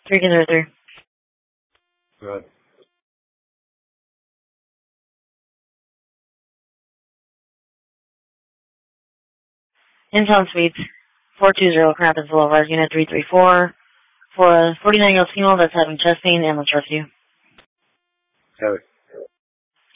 303. Good. Intown Suites, 420 Rapids Boulevard, Unit 334, for a 49-year-old female that's having chest pain and let's rescue. Have it.